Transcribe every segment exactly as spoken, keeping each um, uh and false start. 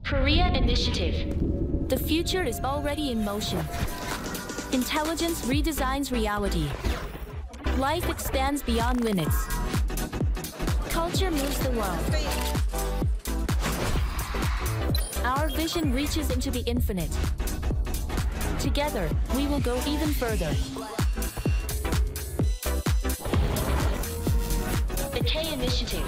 Korea Initiative. The future is already in motion. Intelligence redesigns reality. Life expands beyond limits. Culture moves the world. Our vision reaches into the infinite. Together, we will go even further. The K Initiative.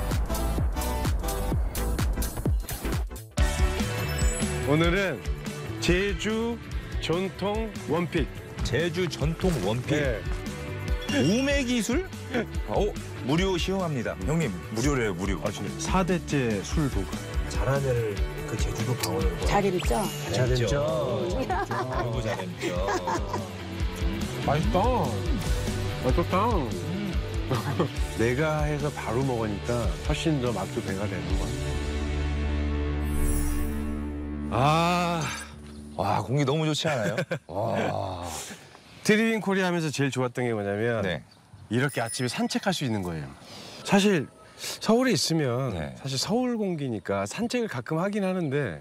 오늘은 제주 전통 원픽. 제주 전통 원픽. 네. 우매 기술? 어, 무료 시험합니다. 형님, 무료래요, 무료. 아, 진짜 사 대째 술 도구. 잘하는 그 제주도 방언을. 잘했죠? 잘했죠. 아이고, 잘했죠. 맛있다. 맛있다. 내가 해서 바로 먹으니까 훨씬 더 맛도 배가 되는 거야. 아, 와, 공기 너무 좋지 않아요? 와. 트리빙 코리아 하면서 제일 좋았던 게 뭐냐면 네. 이렇게 아침에 산책할 수 있는 거예요. 사실 서울에 있으면 네. 사실 서울 공기니까 산책을 가끔 하긴 하는데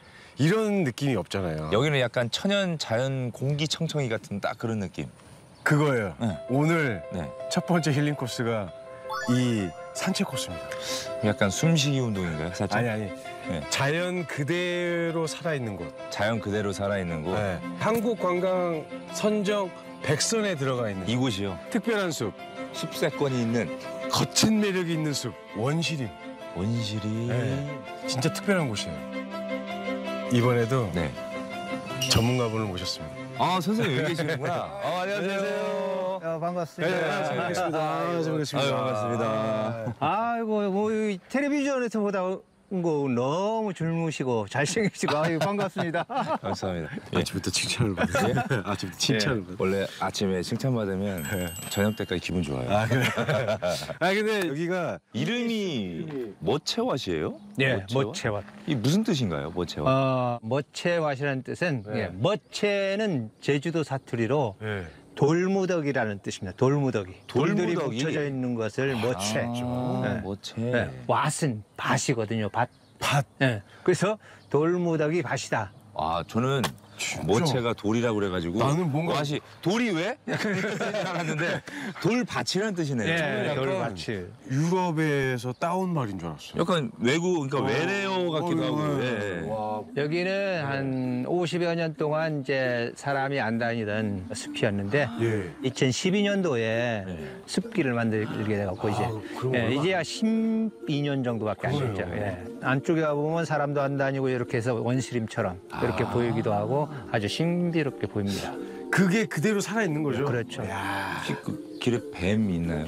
이런 느낌이 없잖아요. 여기는 약간 천연 자연 공기청청이 같은 딱 그런 느낌. 그거예요. 네. 오늘 네. 첫 번째 힐링 코스가 이 산책 코스입니다. 약간 숨쉬기 운동인가요, 살짝? 아니 아니. 네. 자연 그대로 살아있는 곳. 자연 그대로 살아있는 곳. 네. 한국 관광 선정 백선에 들어가 있는 이곳이요. 특별한 숲, 숲세권이 있는 거친 매력이 있는 숲, 원시림. 원시리. 네. 진짜 특별한 곳이에요. 이번에도 네. 전문가분을 모셨습니다. 아, 선생님 여기 계시는구나. 아, 안녕하세요. 어, 반갑습니다. 네, 잘 뵙겠습니다. 아, 잘 뵙겠습니다. 아유, 반갑습니다. 아이고 뭐 이 텔레비전에서 보다 온 거 너무 젊으시고 잘생기시고 아유 반갑습니다. 감사합니다. 예. 아침부터 칭찬을 받으세요? 아침부터 칭찬을 받으세요? 원래 아침에 칭찬받으면 저녁 때까지 기분 좋아요. 아, 그래. 아, 근데 여기가 이름이 머체왓이에요? 네, 멋채왓. 이 무슨 뜻인가요, 머체왓? 어, 멋채왓이라는 뜻은 네. 예, 멋채는 제주도 사투리로 네. 돌무더기라는 뜻입니다. 돌무더기. 돌들이 돌무더기? 붙여져 있는 것을 멋채. 아, 네. 머체. 네, 왓은 밭이거든요. 밭. 밭. 네, 그래서 돌무더기 밭이다. 아, 저는 머체가 돌이라고 그래가지고 나는 뭔가- 밭이 돌이 왜? 약간 그런 뜻인 줄 알았는데 돌밭이라는 뜻이네요. 네, 약간 돌밭이. 유럽에서 따온 말인 줄 알았어요. 약간 외국, 그러니까 외래어 같기도 하고. 예. 와, 여기는 한 오십여 년 동안 이제 사람이 안 다니던 숲이었는데 예. 이천십이 년도에 네. 숲길을 만들게 돼갖고 이제 그런 예, 거구나. 이제야 십이 년 정도밖에 안 됐죠. 예. 안쪽에 가보면 사람도 안 다니고 이렇게 해서 원시림처럼 이렇게 보이기도 하고 아주 신비롭게 보입니다. 그게 그대로 살아있는 거죠? 그렇죠. 혹시 그 길에 뱀 있나요?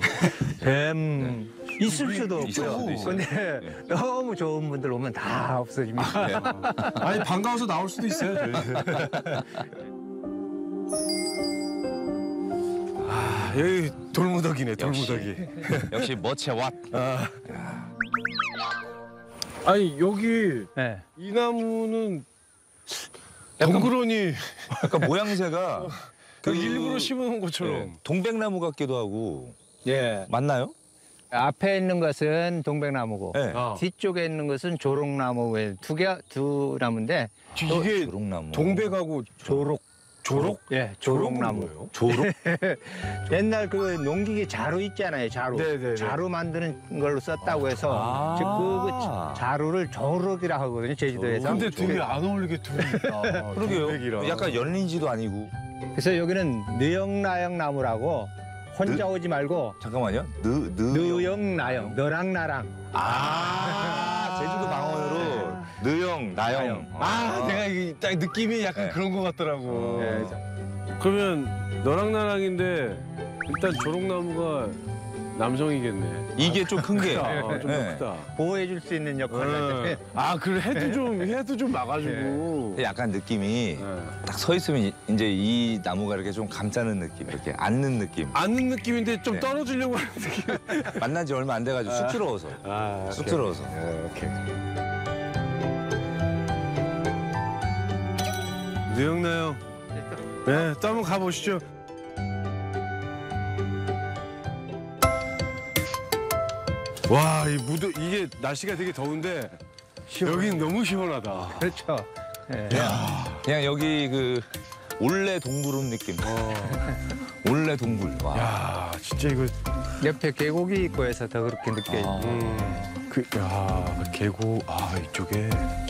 뱀 있을 수도 있을 없고요. 수도 있어요. 근데 너무 좋은 분들 오면 다 없어집니다. 아니, 반가워서 나올 수도 있어요, 저희. 아, 여기 돌무더기네, 돌무더기. 역시 머체왓. 아니, 여기 네. 이 나무는 약간- 덩그러니 약간 모양새가 그 일부러 심어놓은 것처럼. 네, 동백나무 같기도 하고. 예. 맞나요? 앞에 있는 것은 동백나무고 네. 아. 뒤쪽에 있는 것은 조롱나무 두 개 두 나무인데 이게 조롱나무. 동백하고 조록 조록? 예 조롱나무 조록? 옛날 그 농기계 자루 있잖아요 자루 네네네. 자루 만드는 걸로 썼다고 해서 아. 즉 그 자루를 조록이라 하거든요 제주도에서. 근데 되게 안 어울리게 둘이 있다. 그러게요. 동백이랑. 약간 열린지도 아니고. 그래서 여기는 느영나영 나무라고 혼자 느- 오지 말고 잠깐만요. 느, 느. 느영나영 너랑 나랑. 아, 제주도 방언으로 느영, 나영. 아, 내가 이게 딱 느낌이 약간 네. 그런 것 같더라고. 네. 그러면 너랑 나랑인데 일단 조롱나무가 남성이겠네. 이게 좀 큰 게. 아, 좀 네. 크다. 보호해줄 수 있는 역할을 네. 아, 그래 해도 좀 해도 좀 막아주고. 약간 느낌이 네. 딱 서 있으면 이- 이제 이 나무가 이렇게 좀 감싸는 느낌, 이렇게 앉는 느낌. 앉는 느낌인데 좀 네. 떨어지려고 하는 느낌. 만난 지 얼마 안 돼가지고 쑥스러워서. 아, 쑥스러워서. 오케이. 느영나영. 네, 또 한번 가보시죠. 와, 이 무드 이게 날씨가 되게 더운데 여긴 너무 시원하다. 그렇죠. 예. 그냥 여기 그 올레 동굴은 느낌. 올레 동굴. 와. 야, 진짜 이거 옆에 계곡이 있고 해서 더 그렇게 느껴요. 아. 음, 그, 야, 계곡, 아, 이쪽에.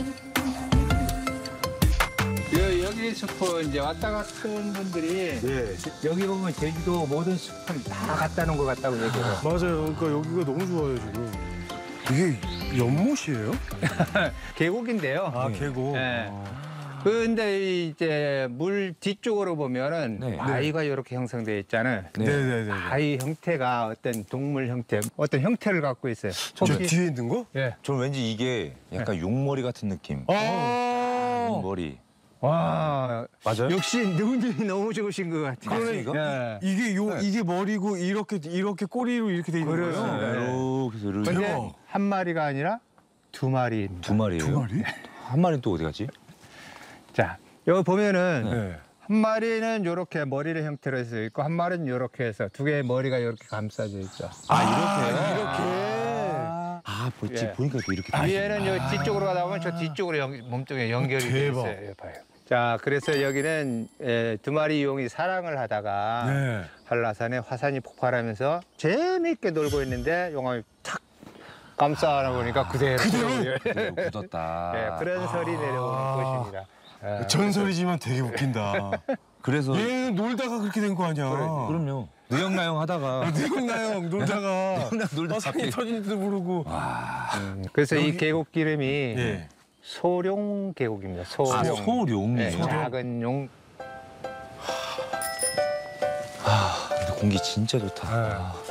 여, 여기 숲은 이제 왔다 갔던 분들이 네. 여기 보면 제주도 모든 숲은 다 갔다 놓은 것 같다고 얘기해요. 맞아요. 그러니까 여기가 너무 좋아요, 지금. 이게 연못이에요? 계곡인데요. 아, 계곡. 네. 근데 이제 물 뒤쪽으로 보면은 네. 바위가 이렇게 형성되어 있잖아요. 네. 네네네. 바위 형태가 어떤 동물 형태, 어떤 형태를 갖고 있어요. 저 혹시- 뒤에 있는 거? 예. 저는 왠지 이게 약간 용머리 같은 느낌. 아, 용머리. 와, 맞아요? 역시 눈이 너무 좋으신 것 같아요. 맞습니까? 예. 이게 요 이게 머리고 이렇게 이렇게 꼬리로 이렇게 돼 있는 그렇습니다. 거예요. 네. 이렇게 해서 이렇게. 근데 대박. 한 마리가 아니라 두 마리입니다. 두 마리예요? 두 마리? 한 마리는 또 어디 갔지? 자, 여기 보면은 네. 한 마리는 이렇게 머리를 형태로 해서 있고 한 마리는 이렇게 해서 두 개의 머리가 이렇게 감싸져 있죠. 아, 이렇게요? 이렇게. 아, 보지 예. 보니까 또 이렇게. 위에는 여 뒤쪽으로 가다 보면 저 뒤쪽으로 연, 몸쪽에 연결이 돼 대박. 있어요. 여기 봐요. 자, 그래서 여기는 에, 두 마리 용이 사랑을 하다가 네. 한라산에 화산이 폭발하면서 재미있게 놀고 있는데 용암이 탁 감싸 안아보니까 그대로. 그대로? 그대로 굳었다. 예, 그런 설이 내려오는 것입니다. 예. 전설이지만 되게 웃긴다. 그래서 얘는 놀다가 그렇게 된 거 아니야? 그럼요. 느영나영 하다가 느영나영 놀다가 놀다가 아, 산이 터진지도 모르고. 음, 그래서 이 계곡 이름이 예. 소룡 계곡입니다. 소룡. 아, 소룡. 네, 소룡. 작은 용. 아, 근데 공기 진짜 좋다. 아,